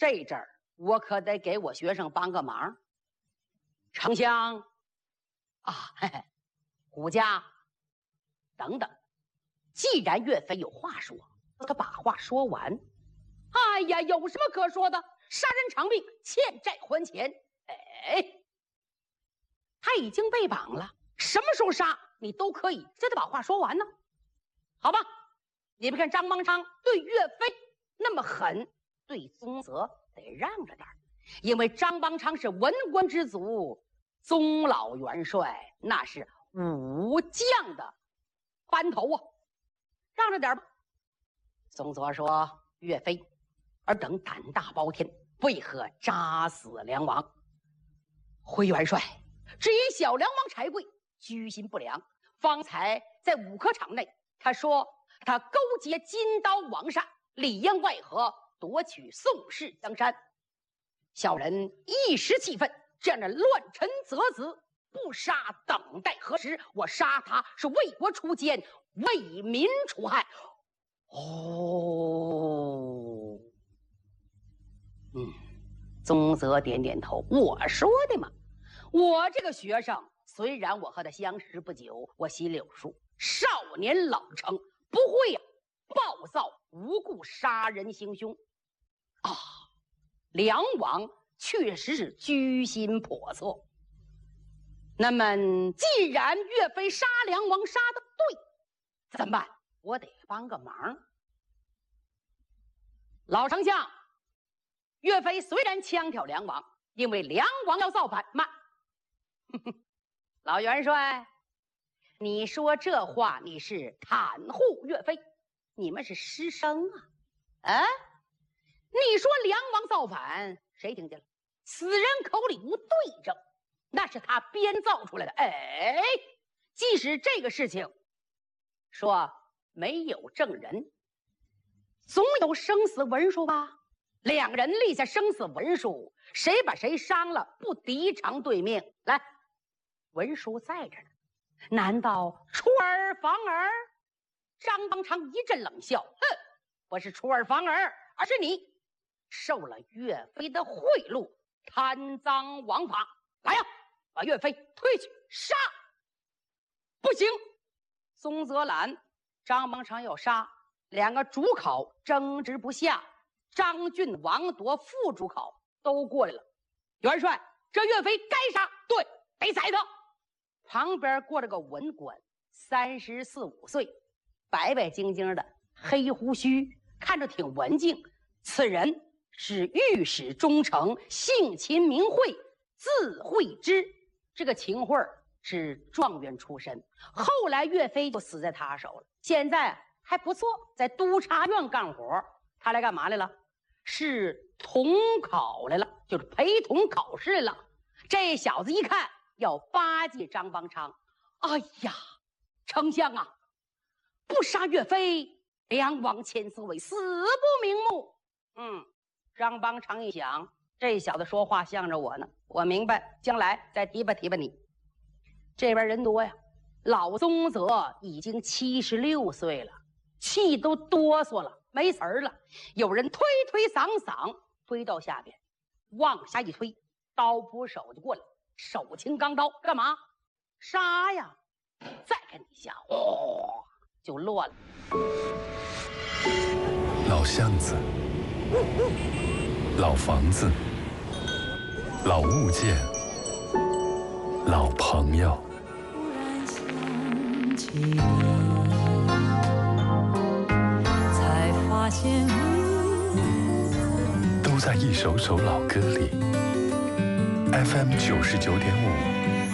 这阵儿我可得给我学生帮个忙。丞相啊，嘿嘿，虎家等等，既然岳飞有话说，他把话说完。哎呀，有什么可说的？杀人偿命，欠债还钱。哎，他已经被绑了，什么时候杀你都可以，这得把话说完呢。好吧，你们看张邦昌对岳飞那么狠，对宗泽得让着点，因为张邦昌是文官之族，宗老元帅那是武将的班头啊，让着点吧。宗泽说：“岳飞尔等胆大包天，为何扎死梁王？回元帅，只因小梁王柴贵居心不良，方才在武科场内，他说他勾结金刀王善，里应外合夺取宋氏江山。小人一时气愤，这样的乱臣贼子，不杀等待何时？我杀他是为国除奸，为民除害。”哦，宗泽点点头。我说的嘛，我这个学生虽然我和他相识不久，我心里有数，少年老成，不会暴躁无故杀人行凶啊。梁王确实是居心叵测。那么既然岳飞杀梁王杀得对，怎么办？我得帮个忙。老丞相，岳飞虽然枪挑梁王，因为梁王要造反，慢。老元帅，你说这话你是袒护岳飞，你们是师生啊！啊，你说梁王造反，谁听见了？此人口里无对证，那是他编造出来的。哎，即使这个事情说没有证人，总有生死文书吧？两人立下生死文书，谁把谁伤了，不敌偿对命。来，文书在这呢，难道出尔反尔？张邦昌一阵冷笑，哼，不是出尔反尔，而是你受了岳飞的贿赂，贪赃枉法。来呀，把岳飞推去杀！不行，宗泽览，张邦昌要杀，两个主考争执不下，张俊、王铎副主考都过来了。元帅，这岳飞该杀，对，得宰他。旁边过了个文官，34、35岁，白白净净的，黑胡须，看着挺文静。此人是御史中丞，性勤明慧，字惠之。这个秦桧是状元出身，后来岳飞就死在他手了。现在还不错，在督察院干活。他来干嘛来了？是统考来了，就是陪同考试来了。这小子一看要巴结张邦昌，哎呀，丞相啊，不杀岳飞，梁王千岁为死不瞑目。张邦昌一想，这小子说话向着我呢，我明白，将来再提拔提拔你。这边人多呀，老宗泽已经76岁了，气都哆嗦了，没词儿了。有人推推搡搡，推到下边，往下一推，刀斧手就过来，手擎钢刀，干嘛？杀呀！再跟你下，就落了。 老巷子，老房子，老物件，老朋友。 才发现都在一首首老歌里。FM 99.5